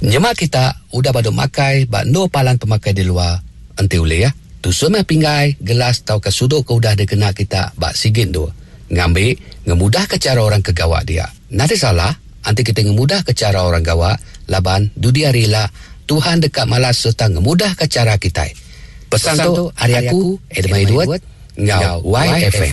Nyemak kita udah pada makai bak no palan pemakai di luar ente ule ya. Tu semai pinggai gelas tau ke sudut ke udah dikena kita bak sigit tu. Ngambil ngemudah ke cara orang ke gawak dia. Nada salah anti kita ngemudah ke cara orang gawak laban dudia rela Tuhan dekat malas serta ngemudah ke cara kita. Pesan tu hari aku Edmai Duat ngau YFM.